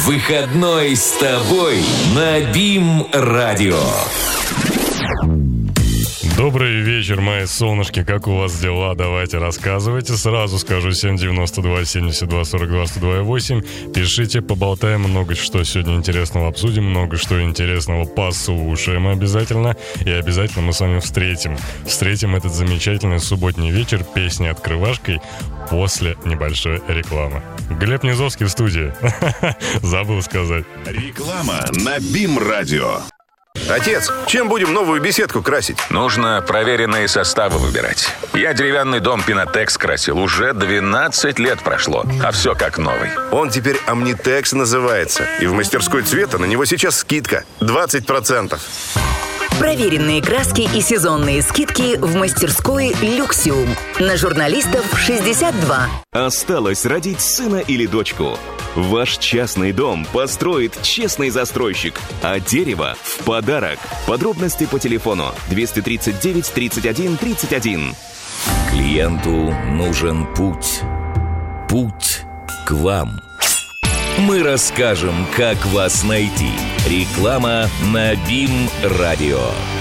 Выходной с тобой на БИМ-радио. Добрый вечер, мои солнышки. Как у вас дела? Давайте рассказывайте. Сразу скажу: 792 72 42 102 Пишите, поболтаем, много что сегодня интересного обсудим, много что интересного послушаем обязательно. И обязательно мы с вами встретим этот замечательный субботний вечер песней «Открывашкой» после небольшой рекламы. Глеб Низовский в студии. Забыл сказать. Реклама на БИМ-радио. Отец, чем будем новую беседку красить? Нужно проверенные составы выбирать. Я деревянный дом Пинотекс красил. Уже 12 лет прошло, а все как новый. Он теперь Omnitex называется. И в мастерской цвета на него сейчас скидка 20%. Проверенные краски и сезонные скидки в мастерской «Люксиум». На журналистов 62. Осталось родить сына или дочку. Ваш частный дом построит честный застройщик, а дерево в подарок. Подробности по телефону 239 31 31. Клиенту нужен путь. Путь к вам. Мы расскажем, как вас найти. Реклама на БИМ-радио.